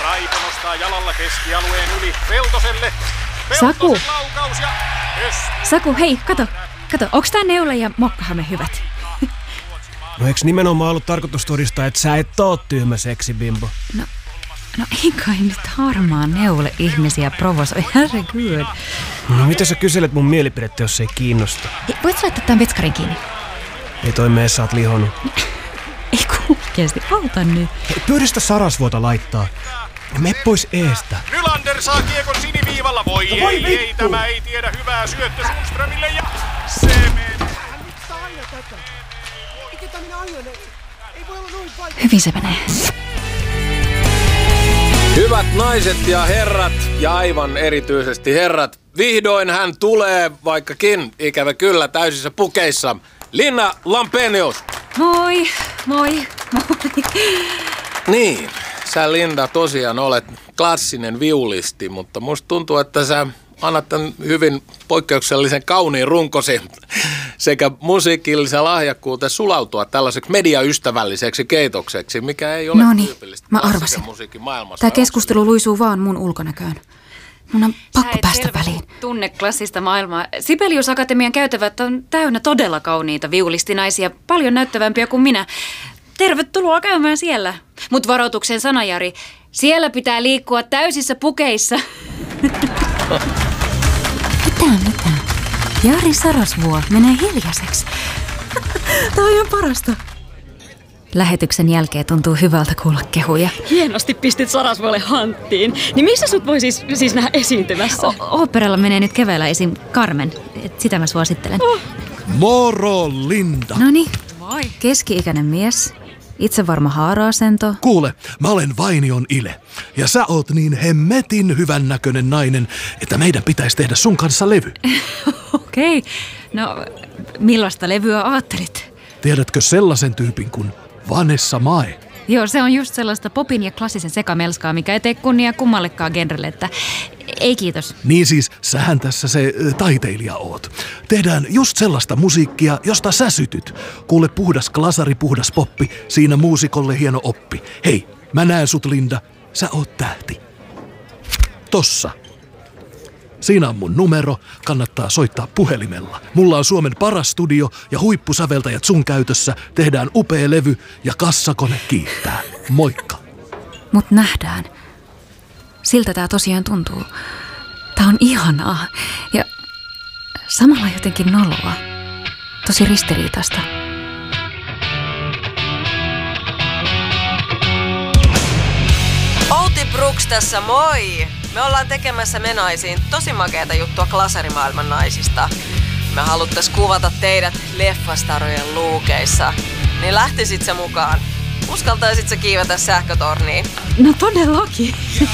Raipo nostaa jalalla keskialueen yli Peltoselle. Saku. Laukaus ja Saku, hei, kato, onks tää Neula ja Mokkahamme hyvät? No eiks nimenomaan ollut tarkoitus todistaa, että sä et oo tyhmä seksibimbo? No ei kai nyt harmaa Neule ihmisiä provosoi, herregud. No mitä sä kyselet mun mielipidettä, jos ei kiinnosta? Hei, voit sä laittaa tän vetskarin kiinni? Ei toi mene, sä oot lihonut. Ei kuukeasti, auta nyt. Hei, pyydistä Sarasvuota laittaa. Me pois eestä. Nylander saa kiekon siniviivalla. Voi ei, tämä ei tiedä hyvää syöttö Sundströmille ja se menee. Hyvin se menee. Hyvät naiset ja herrat, ja aivan erityisesti herrat, vihdoin hän tulee, vaikkakin ikävä kyllä täysissä pukeissa. Linna Lampenius. Moi. Niin, sä Linda tosiaan olet klassinen viulisti, mutta musta tuntuu, että sä annat tämän hyvin poikkeuksellisen kauniin runkosi sekä musiikillisen lahjakkuuteen sulautua tällaiseksi mediaystävälliseksi keitokseksi, mikä ei ole tyypillistä mä arvasin. Musiikin maailmassa. Tää keskustelu luisuu vaan mun ulkonäköön. Mun on pakko päästä väliin. Tunne klassista maailmaa. Sibelius Akatemian käytävät on täynnä todella kauniita viulistinaisia, paljon näyttävämpiä kuin minä. Tervetuloa käymään siellä. Mut varoituksen sana, Jari. Siellä pitää liikkua täysissä pukeissa. Mitä? Jari Sarasvuo menee hiljaiseksi. Tää on ihan parasta. Lähetyksen jälkeen tuntuu hyvältä kuulla kehuja. Hienosti pistit Sarasvuolle hanttiin. Niin missä sut voi siis nähdä esiintymässä? Oopperalla menee nyt keväällä esim. Carmen. Sitä mä suosittelen. Moro, Linda. Noniin. Moi. Keski-ikäinen mies. Itsevarma haara-asento. Kuule, mä olen Vainion Ile. Ja sä oot niin hemmetin hyvännäköinen nainen, että meidän pitäisi tehdä sun kanssa levy. Okei. No, millaista levyä ajattelit? Tiedätkö sellaisen tyypin kuin Vanessa Mae? Joo, se on just sellaista popin ja klassisen sekamelskaa, mikä ei tee kunnia kummallekaan genrelle, että ei kiitos. Niin siis, sähän tässä se taiteilija oot. Tehdään just sellaista musiikkia, josta sä sytyt. Kuule, puhdas klasari, puhdas poppi, siinä muusikolle hieno oppi. Hei, mä näen sut, Linda, sä oot tähti. Tossa. Siinä on mun numero, kannattaa soittaa puhelimella. Mulla on Suomen paras studio ja huippusäveltäjät sun käytössä. Tehdään upea levy ja kassakone kiittää. Moikka. Mut nähdään. Siltä tää tosiaan tuntuu. Tää on ihanaa ja samalla jotenkin noloa. Tosi ristiriitaista. Outi Brooks tässä, moi! Me ollaan tekemässä Menaisiin tosi makeata juttua klasarimaailman naisista. Me haluttais kuvata teidät leffastarojen luukeissa. Niin lähtisit sä mukaan? Uskaltaisit sä kiivetä sähkötorniin? No todellakin.